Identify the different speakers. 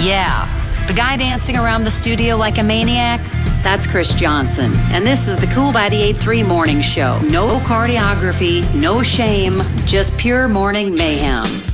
Speaker 1: Yeah, the guy dancing around the studio like a maniac, that's Chris Johnson. And this is the Cool 98.3 Morning Show. No choreography, no shame, just pure morning mayhem.